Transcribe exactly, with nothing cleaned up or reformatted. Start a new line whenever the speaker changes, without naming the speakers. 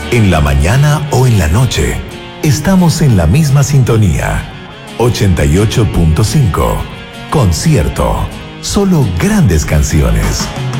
En la mañana o en la noche, estamos en la misma sintonía. ochenta y ocho punto cinco. Concierto. Solo grandes canciones.